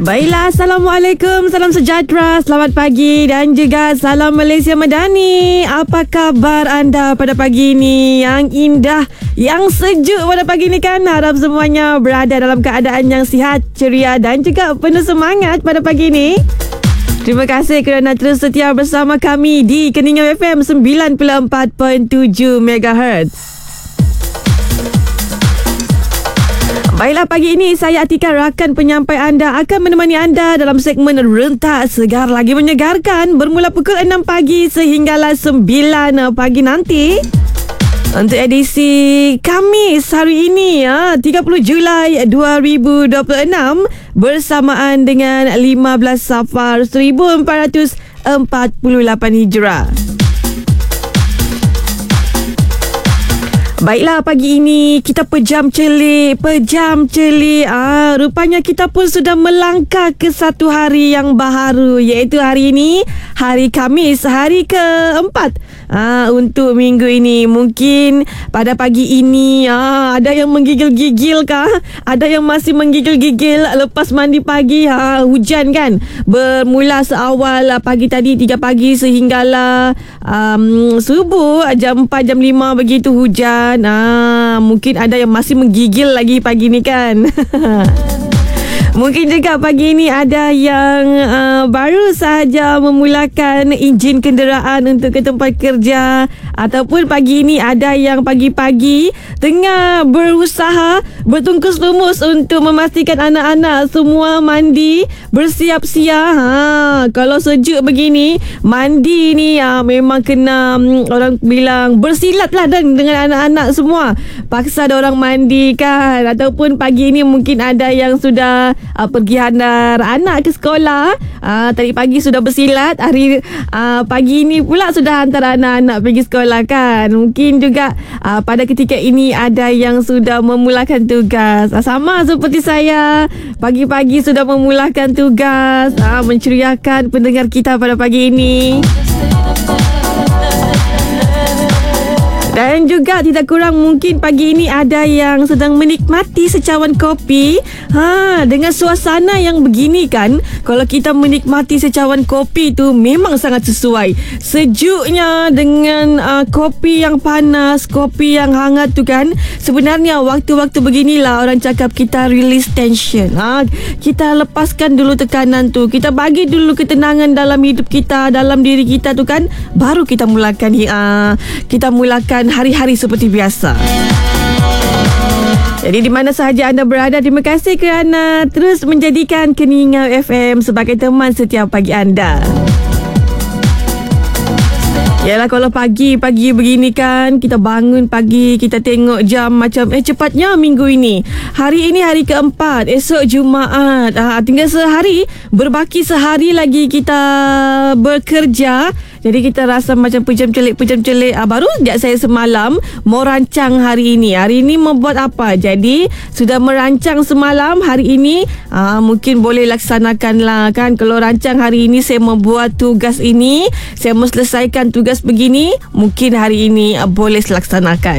Baiklah, Assalamualaikum, salam sejahtera, selamat pagi dan juga salam Malaysia Madani. Apa khabar anda pada pagi ini? Yang indah, yang sejuk pada pagi ini kan? Harap semuanya berada dalam keadaan yang sihat, ceria dan juga penuh semangat pada pagi ini. Terima kasih kerana terus setia bersama kami di Keningau FM 94.7 MHz. Baiklah, pagi ini saya Atika, rakan penyampai anda, akan menemani anda dalam segmen Rentak Segar Lagi Menyegarkan bermula pukul 6 pagi sehinggalah 9 pagi nanti. Untuk edisi Khamis hari ini 30 Julai 2026 bersamaan dengan 15 Safar 1448 Hijrah. Baiklah, pagi ini kita pejam celik. Rupanya kita pun sudah melangkah ke satu hari yang baharu, iaitu hari ini, hari Khamis, hari keempat untuk minggu ini. Mungkin pada pagi ini ada yang menggigil-gigil kah? Ada yang masih menggigil-gigil lepas mandi pagi. Hujan kan? Bermula seawal pagi tadi 3 pagi sehinggalah subuh jam 4, jam 5 begitu hujan. Mungkin ada yang masih menggigil lagi pagi ni kan. Mungkin juga pagi ini ada yang baru sahaja memulakan enjin kenderaan untuk ke tempat kerja, ataupun pagi ini ada yang pagi-pagi tengah berusaha bertungkus lumus untuk memastikan anak-anak semua mandi, bersiap-siap. Kalau sejuk begini, mandi ni memang kena orang bilang bersilat lah dengan anak-anak semua. Paksa ada orang mandi kan. Ataupun pagi ini mungkin ada yang sudah pergi hantar anak ke sekolah. Tadi pagi sudah bersilat, hari pagi ini pula sudah hantar anak-anak pergi sekolah kan. Mungkin juga pada ketika ini ada yang sudah memulakan tugas. Sama seperti saya, pagi-pagi sudah memulakan tugas, menceriakan pendengar kita pada pagi ini. Dan juga tidak kurang mungkin pagi ini ada yang sedang menikmati secawan kopi. Dengan suasana yang begini kan, kalau kita menikmati secawan kopi tu memang sangat sesuai. Sejuknya dengan kopi yang panas, kopi yang hangat tu kan. Sebenarnya waktu-waktu beginilah orang cakap kita release tension. Kita lepaskan dulu tekanan tu. Kita bagi dulu ketenangan dalam hidup kita, dalam diri kita tu kan. Baru kita mulakan hari-hari seperti biasa. Jadi di mana sahaja anda berada, terima kasih kerana terus menjadikan Keningau FM sebagai teman setiap pagi anda. Yalah, kalau pagi begini kan, kita bangun pagi, kita tengok jam macam cepatnya minggu ini. Hari ini hari keempat, esok Jumaat. Tinggal sehari, berbaki sehari lagi kita bekerja. Jadi kita rasa macam pejam celik. Baru sekejap saya semalam mau rancang hari ini. Hari ini membuat apa? Jadi sudah merancang semalam, hari ini mungkin boleh laksanakan lah kan. Kalau rancang hari ini saya membuat tugas ini, saya mau selesaikan tugas begini, mungkin hari ini boleh laksanakan.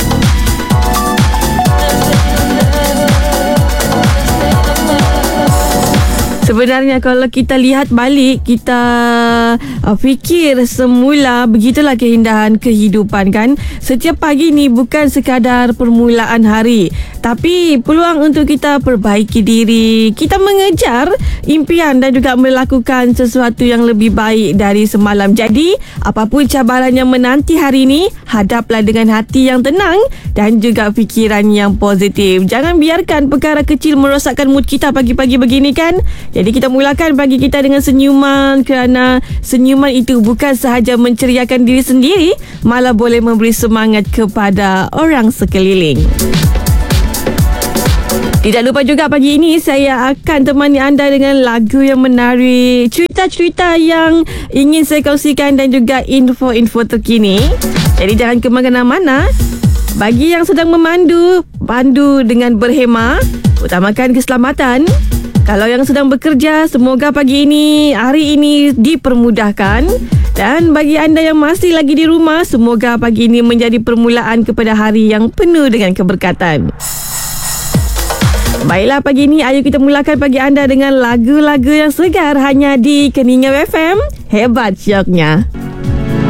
Sebenarnya kalau kita lihat balik, kita fikir semula, begitulah keindahan kehidupan kan. Setiap pagi ni bukan sekadar permulaan hari, tapi peluang untuk kita perbaiki diri, kita mengejar impian dan juga melakukan sesuatu yang lebih baik dari semalam. Jadi apapun cabaran yang menanti hari ini, hadaplah dengan hati yang tenang dan juga fikiran yang positif. Jangan biarkan perkara kecil merosakkan mood kita pagi-pagi begini kan. Jadi kita mulakan pagi kita dengan senyuman, kerana senyuman itu bukan sahaja menceriakan diri sendiri, malah boleh memberi semangat kepada orang sekeliling. Tidak lupa juga pagi ini saya akan temani anda dengan lagu yang menarik, cerita-cerita yang ingin saya kongsikan dan juga info-info terkini. Jadi jangan ke mana-mana. Bagi yang sedang memandu, pandu dengan berhemah, utamakan keselamatan. Kalau yang sedang bekerja, semoga pagi ini, hari ini dipermudahkan. Dan bagi anda yang masih lagi di rumah, semoga pagi ini menjadi permulaan kepada hari yang penuh dengan keberkatan. Baiklah, pagi ni ayo kita mulakan pagi anda dengan lagu-lagu yang segar hanya di Keningau FM. Hebat syoknya.